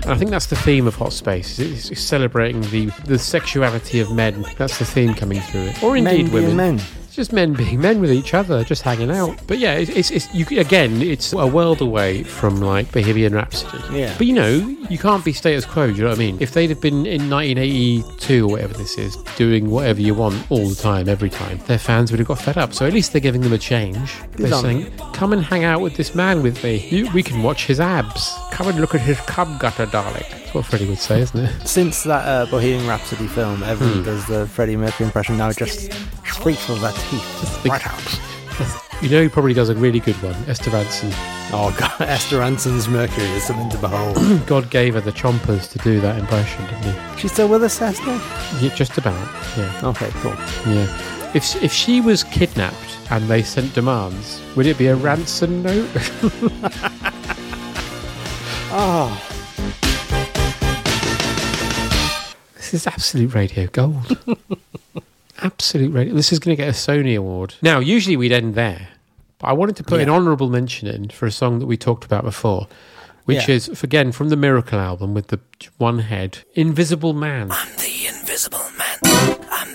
And I think that's the theme of Hot Space. It's celebrating the sexuality of men. That's the theme coming through it. Or indeed women. Men. It's just men being men with each other, just hanging out. But yeah, it's a world away from like Bohemian Rhapsody. Yeah. But you can't be status quo, do you know what I mean? If they'd have been in 1982 or whatever this is, doing whatever you want all the time, every time, their fans would have got fed up. So at least they're giving them a change. They're saying, come and hang out with this man with me. We can watch his abs. Come and look at his cum gutter, darling. That's what Freddie would say, isn't it? Since that Bohemian Rhapsody film, everyone does the Freddie Mercury impression now, just speaks with their teeth right out. He probably does a really good one, Esther Rantzen. Oh God, Esther Rantzen's Mercury is something to behold. God gave her the chompers to do that impression, didn't he? She's still with us, Esther? Yeah, just about, yeah. Okay, cool. Yeah. If she was kidnapped and they sent demands, would it be a ransom note? Oh. This is absolute radio gold. Absolute radio. This is going to get a Sony award. Now, usually we'd end there, but I wanted to put an honourable mention in for a song that we talked about before, which is, again, from the Miracle album with the one head, Invisible Man. I'm the Invisible Man.